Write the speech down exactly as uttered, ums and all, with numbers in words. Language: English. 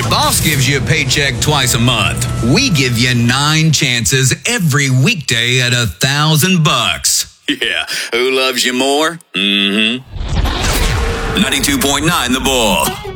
Your boss gives you a paycheck twice a month. We give you nine chances every weekday at a thousand bucks. Yeah, who loves you more? Mm-hmm. ninety-two point nine The Bull.